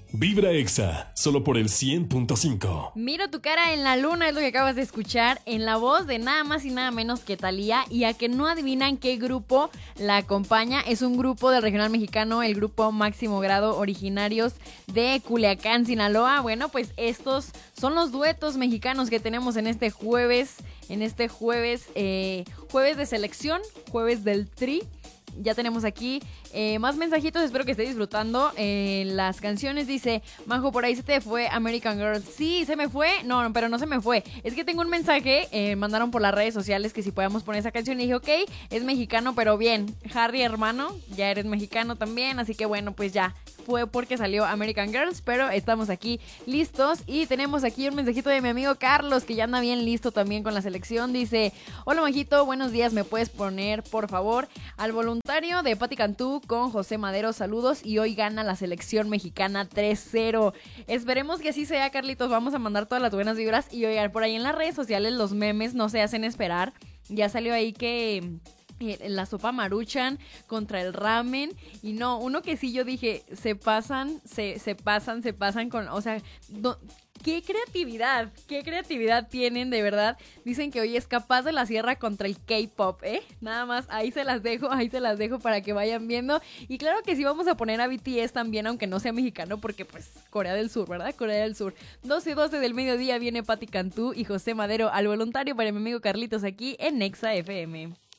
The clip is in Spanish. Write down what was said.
Vibra Exa, solo por el 100.5. Miro tu cara en la luna, es lo que acabas de escuchar, en la voz de nada más y nada menos que Thalía. Y a que no adivinan qué grupo la acompaña, es un grupo del regional mexicano, el grupo Máximo Grado, originarios de Culiacán, Sinaloa. Bueno, pues estos son los duetos mexicanos que tenemos en este jueves, jueves de selección, jueves del Tri. Ya tenemos aquí más mensajitos, espero que esté disfrutando las canciones. Dice, Majo, por ahí se te fue American Girl. Sí, se me fue, no, pero no se me fue. Es que tengo un mensaje, mandaron por las redes sociales que si podíamos poner esa canción. Y dije, ok, es mexicano, pero bien, Harry, hermano, ya eres mexicano también. Así que bueno, pues ya, fue porque salió American Girls, pero estamos aquí listos. Y tenemos aquí un mensajito de mi amigo Carlos, que ya anda bien listo también con la selección. Dice, hola Majito, buenos días, ¿me puedes poner por favor al voluntario de Pati Cantú con José Madero? Saludos, y hoy gana la selección mexicana 3-0. Esperemos que así sea, Carlitos. Vamos a mandar todas las buenas vibras. Y oigan, por ahí en las redes sociales los memes no se hacen esperar. Ya salió ahí que la sopa Maruchan contra el ramen. Y no, uno que sí yo dije, se pasan con, o sea, qué creatividad tienen, de verdad. Dicen que hoy es capaz de la sierra contra el K-pop, nada más, ahí se las dejo para que vayan viendo. Y claro que sí vamos a poner a BTS también, aunque no sea mexicano, porque pues Corea del Sur, ¿verdad? Corea del Sur. 12:12 del mediodía viene Pati Cantú y José Madero al voluntario para mi amigo Carlitos aquí en Exa FM.